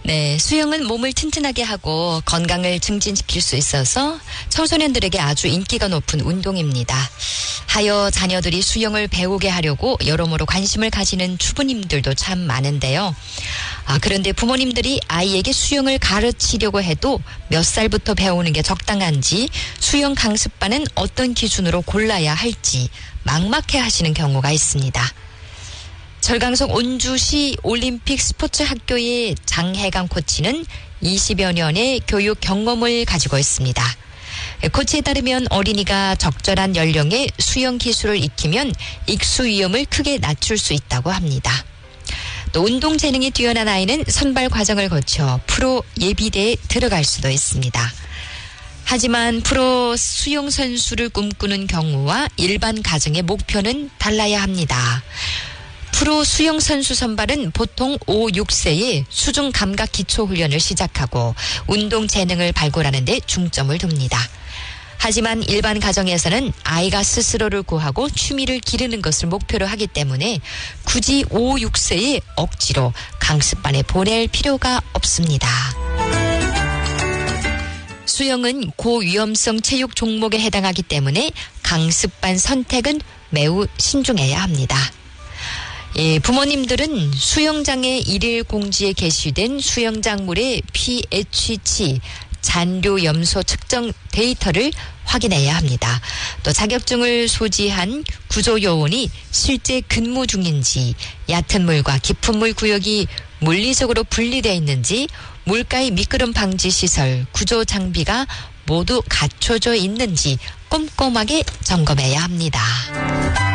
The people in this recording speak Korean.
네, 수영은 몸을 튼튼하게 하고 건강을 증진시킬 수 있어서 청소년들에게 아주 인기가 높은 운동입니다. 하여 자녀들이 수영을 배우게 하려고 여러모로 관심을 가지는 주부님들도 참 많은데요. 그런데 부모님들이 아이에게 수영을 가르치려고 해도 몇 살부터 배우는 게 적당한지, 수영 강습반은 어떤 기준으로 골라야 할지 막막해 하시는 경우가 있습니다. 철강석 온주시 올림픽 스포츠 학교의 장혜강 코치는 20여 년의 교육 경험을 가지고 있습니다. 코치에 따르면 어린이가 적절한 연령에 수영 기술을 익히면 익수 위험을 크게 낮출 수 있다고 합니다. 또 운동 재능이 뛰어난 아이는 선발 과정을 거쳐 프로 예비대에 들어갈 수도 있습니다. 하지만 프로 수영 선수를 꿈꾸는 경우와 일반 가정의 목표는 달라야 합니다. 프로 수영 선수 선발은 보통 5, 6세에 수중 감각 기초 훈련을 시작하고 운동 재능을 발굴하는 데 중점을 둡니다. 하지만 일반 가정에서는 아이가 스스로를 구하고 취미를 기르는 것을 목표로 하기 때문에 굳이 5, 6세에 억지로 강습반에 보낼 필요가 없습니다. 수영은 고위험성 체육 종목에 해당하기 때문에 강습반 선택은 매우 신중해야 합니다. 부모님들은 수영장의 일일 공지에 게시된 수영장물의 pH, 잔류 염소 측정 데이터를 확인해야 합니다. 또 자격증을 소지한 구조요원이 실제 근무 중인지, 얕은 물과 깊은 물 구역이 물리적으로 분리되어 있는지, 물가의 미끄럼 방지 시설, 구조 장비가 모두 갖춰져 있는지 꼼꼼하게 점검해야 합니다.